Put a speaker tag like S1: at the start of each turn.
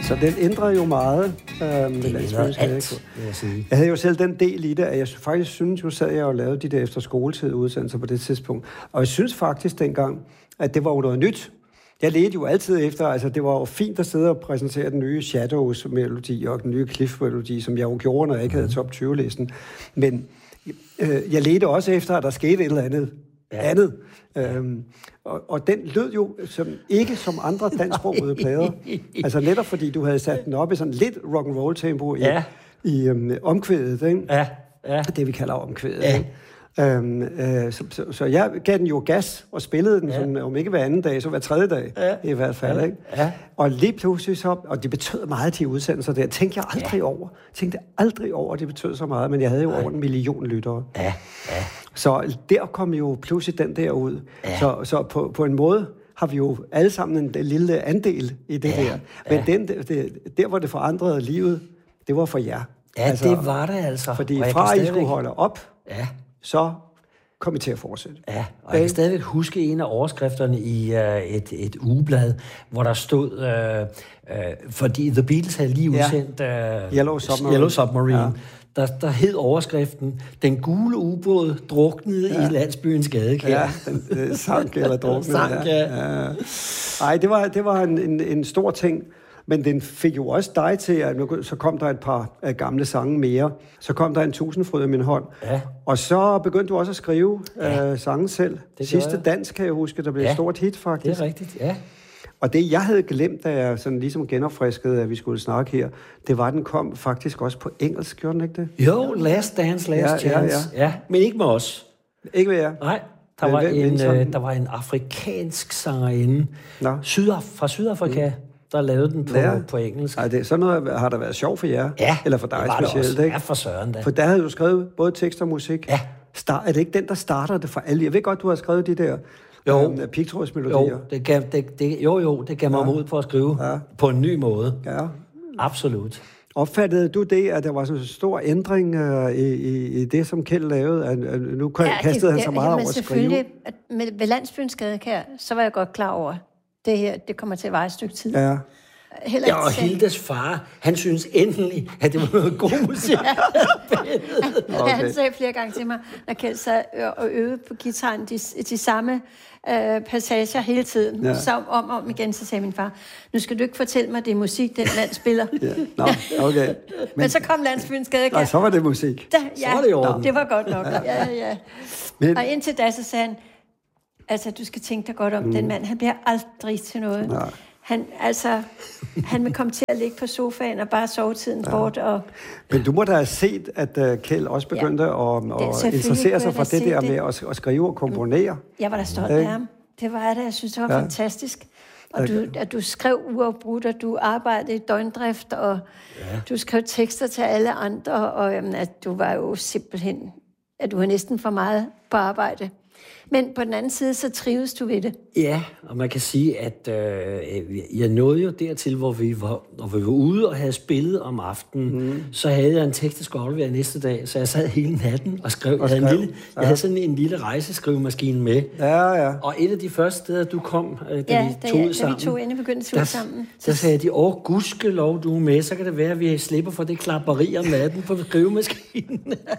S1: Så den ændrede jo meget.
S2: Det ændrede alt, vil jeg sige.
S1: Jeg havde jo selv den del i det, at jeg faktisk synes, nu sad jeg og lavede de der efter skoletid udsendelser på det tidspunkt. Og jeg synes faktisk dengang, at det var jo noget nyt. Jeg ledte jo altid efter, altså det var jo fint at sidde og præsentere den nye Shadows-melodi og den nye Cliff-melodi, som jeg jo gjorde, når jeg ikke havde top 20-listen. Men jeg ledte også efter, at der skete et eller andet. Og den lød jo ikke som andre dansksprogede plader. Altså netop fordi du havde sat den op i sådan lidt rock'n'roll tempo i omkvædet, ikke?
S2: Ja.
S1: Det vi kalder omkvædet. Ja. Så jeg gav den jo gas og spillede den, sådan, om ikke hver anden dag, så hver tredje dag i hvert fald. Ikke? Ja. Og lige pludselig så, og det betød meget til udsendelser der, tænkte jeg aldrig over, at det betød så meget, men jeg havde jo over 1 million lyttere. Ja. Så der kom jo pludselig den der ud. Ja. Så på en måde har vi jo alle sammen en lille andel i det der. Men der, hvor det forandrede livet, det var for jer.
S2: Ja, altså, det var det altså.
S1: Fordi fra I skulle holde op, så kom I til at fortsætte.
S2: Ja, og jeg kan stadigvæk huske en af overskrifterne i et ugeblad, hvor der stod, fordi The Beatles havde lige udsendt Yellow Submarine. Ja. Der hed overskriften, den gule ubåd druknede i landsbyens gadekær.
S1: Ja, den sank eller druknede. Ej, det var en stor ting. Men den fik jo også dig til, at så kom der et par gamle sange mere. Så kom der en Tusindfryd af min hånd. Ja. Og så begyndte du også at skrive sange selv. Sidste dans, kan jeg huske, der blev et stort hit, faktisk.
S2: Det er rigtigt, ja.
S1: Og det, jeg havde glemt, da jeg sådan ligesom genopfriskede, at vi skulle snakke her, det var, at den kom faktisk også på engelsk, gjorde den ikke det?
S2: Jo, Last Dance, Last Chance. Ja, men ikke med os.
S1: Ikke med jer?
S2: Nej. Der var en afrikansk sangerinde fra Sydafrika, der lavede den på engelsk.
S1: Ej, sådan noget har der været sjov for jer? Ja, eller for dig specielt, ikke?
S2: Ja, for søren da.
S1: For der havde du skrevet både tekst og musik. Ja. Er det ikke den, der starter det for alle? Jeg ved godt, du har skrevet de der pigtrådsmelodier.
S2: Det gav mig mod på at skrive på en ny måde. Ja. Absolut.
S1: Opfattede du det, at der var sådan en stor ændring i det, som Kjeld lavede? Nu kastede han så meget over at skrive.
S3: Selvfølgelig. Ved Landsbyens Gadekær, så var jeg godt klar over, det her, det kommer til at vare et stykke tid.
S1: Ja.
S2: Og Hildes far, han synes endelig, at det var noget god musik.
S3: Han sagde flere gange til mig, når Kjeld sad og øvede på guitaren de samme passager hele tiden. Ja. Så om igen, så sagde min far, nu skal du ikke fortælle mig, at det er musik, den mand spiller.
S1: Okay.
S3: Men så kom Landsbyens Gadekær.
S1: Nej, så var det musik.
S3: Så var det jo. Det var godt nok. Ja. Men, og indtil da, så sagde han, altså, du skal tænke dig godt om, den mand, han bliver aldrig til noget. Nej. Han vil komme til at ligge på sofaen og bare sove tiden bort.
S1: Men du må da have set, at Kjeld også begyndte at interessere sig for det der med at skrive og komponere.
S3: Jeg var da stolt af ham. Det var det. Jeg synes, det var fantastisk. Og at du skrev uafbrudt, og du arbejdede i døgndrift, og du skrev tekster til alle andre, og at du var jo simpelthen, at du var næsten for meget på arbejde. Men på den anden side, så trives du ved det.
S2: Ja, og man kan sige, at jeg nåede jo dertil, hvor vi var ude og havde spillet om aftenen. Så havde jeg en tekst, der skulle aflevere næste dag, så jeg sad hele natten og skrev. Jeg havde sådan en lille rejseskrivemaskine med. Ja. Og et af de første steder, du kom, da vi tog
S3: endelig begyndte at sammen.
S2: Så sagde de, gudskelov, du er med, så kan det være, at vi slipper for det klapperi om natten på skrivemaskinen.